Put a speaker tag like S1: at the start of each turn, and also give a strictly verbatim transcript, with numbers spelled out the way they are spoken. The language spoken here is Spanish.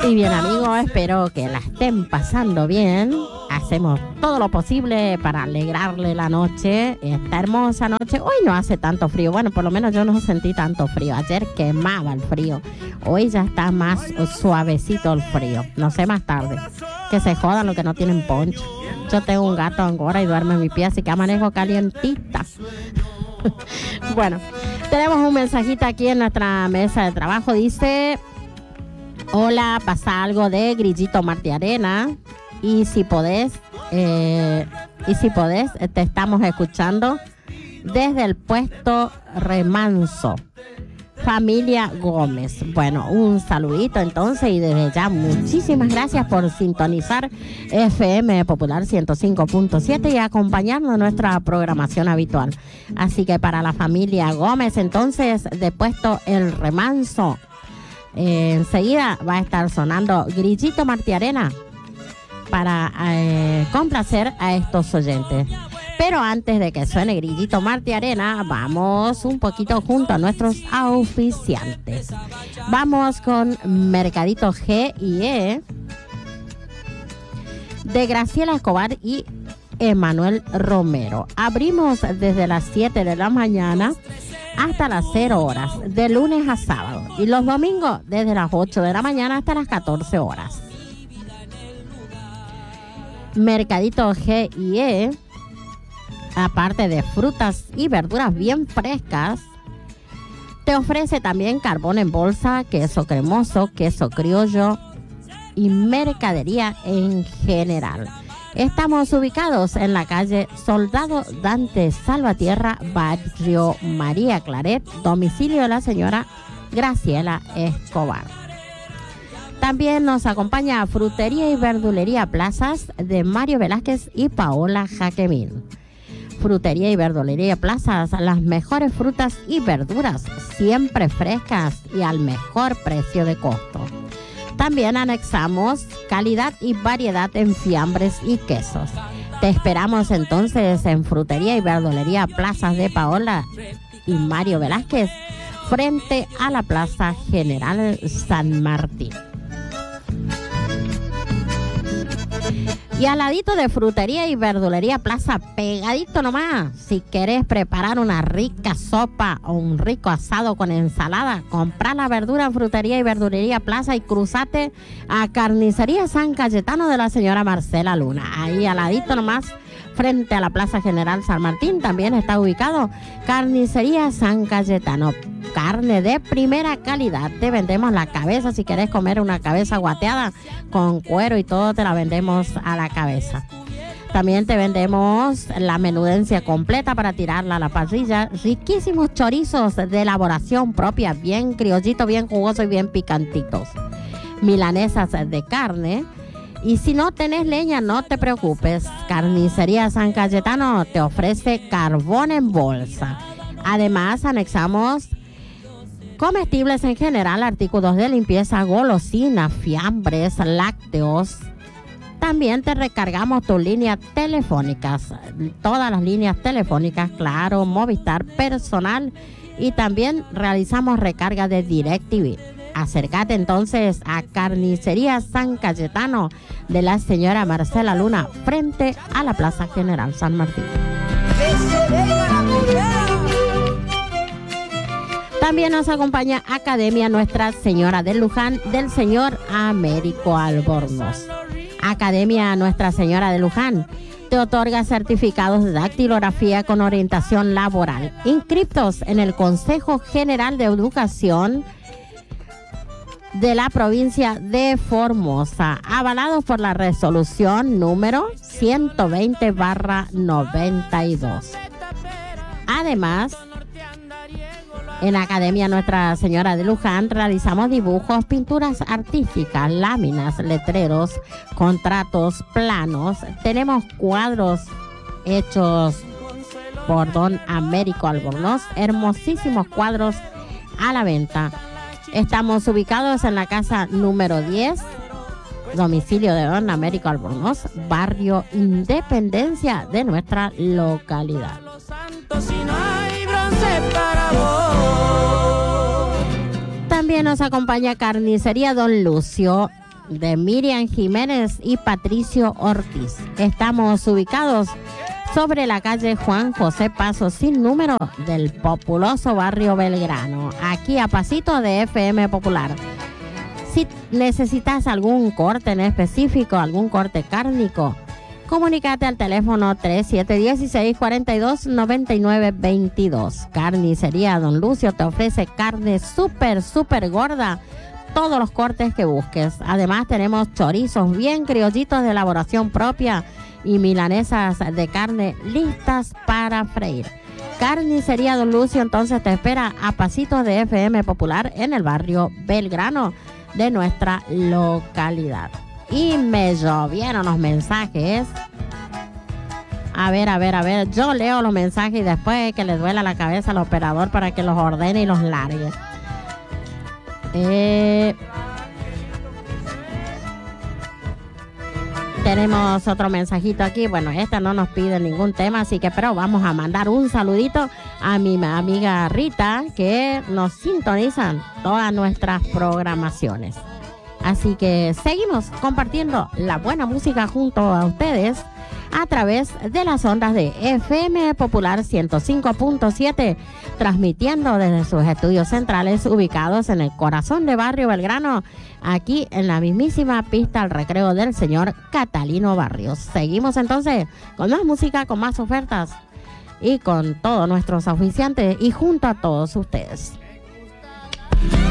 S1: Y bien, amigos, espero que la estén pasando bien. Hacemos todo lo posible para alegrarle la noche, esta hermosa noche. Hoy no hace tanto frío, bueno, por lo menos yo no sentí tanto frío. Ayer quemaba el frío, hoy ya está más suavecito el frío. No sé, más tarde, que se jodan los que no tienen poncho. Yo tengo un gato angora y duerme en mi pie, así que amanejo calientita. Bueno, tenemos un mensajito aquí en nuestra mesa de trabajo. Dice: hola, pasa algo de Grillito Martiarena. Y si podés, eh, y si podés, te estamos escuchando desde el puesto Remanso, familia Gómez. Bueno, un saludito entonces, y desde ya muchísimas gracias por sintonizar F M Popular ciento cinco punto siete y acompañarnos en nuestra programación habitual. Así que para la familia Gómez, entonces, de puesto El Remanso, eh, enseguida va a estar sonando Grillito Martiarena para eh, complacer a estos oyentes. Pero antes de que suene Grillito Martiarena, vamos un poquito junto a nuestros auspiciantes. Vamos con Mercadito G y E de Graciela Escobar y Emanuel Romero. Abrimos desde las siete de la mañana hasta las cero horas, de lunes a sábado. Y los domingos desde las ocho de la mañana hasta las catorce horas. Mercadito G y E, aparte de frutas y verduras bien frescas, te ofrece también carbón en bolsa, queso cremoso, queso criollo y mercadería en general. Estamos ubicados en la calle Soldado Dante Salvatierra, barrio María Claret, domicilio de la señora Graciela Escobar. También nos acompaña Frutería y Verdulería Plazas de Mario Velázquez y Paola Jaquemín. Frutería y Verdulería Plazas, las mejores frutas y verduras, siempre frescas y al mejor precio de costo. También anexamos calidad y variedad en fiambres y quesos. Te esperamos entonces en Frutería y Verdulería Plazas de Paola y Mario Velázquez, frente a la Plaza General San Martín. Y al ladito de Frutería y Verdulería Plaza, pegadito nomás, si querés preparar una rica sopa o un rico asado con ensalada, comprá la verdura en Frutería y Verdulería Plaza y cruzate a Carnicería San Cayetano de la señora Marcela Luna. Ahí al ladito nomás, frente a la Plaza General San Martín, también está ubicado Carnicería San Cayetano. Carne de primera calidad. Te vendemos la cabeza. Si querés comer una cabeza guateada con cuero y todo, te la vendemos a la cabeza. También te vendemos la menudencia completa para tirarla a la parrilla. Riquísimos chorizos de elaboración propia, bien criollito, bien jugoso y bien picantitos. Milanesas de carne. Y si no tenés leña, no te preocupes. Carnicería San Cayetano te ofrece carbón en bolsa. Además, anexamos comestibles en general, artículos de limpieza, golosinas, fiambres, lácteos. También te recargamos tus líneas telefónicas, todas las líneas telefónicas, Claro, Movistar, Personal, y también realizamos recarga de DirecTV. Acércate entonces a Carnicería San Cayetano de la señora Marcela Luna, frente a la Plaza General San Martín. También nos acompaña Academia Nuestra Señora de Luján del señor Américo Albornoz. Academia Nuestra Señora de Luján te otorga certificados de dactilografía con orientación laboral, inscriptos en el Consejo General de Educación de la provincia de Formosa, avalados por la resolución número ciento veinte barra noventa y dos. Además, en Academia Nuestra Señora de Luján realizamos dibujos, pinturas artísticas, láminas, letreros, contratos, planos. Tenemos cuadros hechos por don Américo Albornoz, hermosísimos cuadros a la venta. Estamos ubicados en la casa número diez, domicilio de don Américo Albornoz, barrio Independencia de nuestra localidad. También nos acompaña Carnicería Don Lucio de Miriam Jiménez y Patricio Ortiz. Estamos ubicados sobre la calle Juan José Paso sin número del populoso barrio Belgrano, aquí a pasito de F M Popular. Si necesitas algún corte en específico, algún corte cárnico, comunícate al teléfono tres siete uno seis, cuatro dos, nueve nueve dos dos. Carnicería Don Lucio te ofrece carne súper, súper gorda, todos los cortes que busques. Además tenemos chorizos bien criollitos de elaboración propia y milanesas de carne listas para freír. Carnicería Don Lucio entonces te espera a pasitos de F M Popular en el barrio Belgrano de nuestra localidad. Y me llovieron los mensajes. A ver, a ver, a ver. Yo leo los mensajes y después que le duela la cabeza al operador para que los ordene y los largue. Eh, tenemos otro mensajito aquí. Bueno, este no nos pide ningún tema, así que pero vamos a mandar un saludito a mi amiga Rita, que nos sintonizan todas nuestras programaciones. Así que seguimos compartiendo la buena música junto a ustedes a través de las ondas de F M Popular ciento cinco punto siete, transmitiendo desde sus estudios centrales ubicados en el corazón de Barrio Belgrano, aquí en la mismísima pista al recreo del señor Catalino Barrios. Seguimos entonces con más música, con más ofertas y con todos nuestros oficiantes y junto a todos ustedes.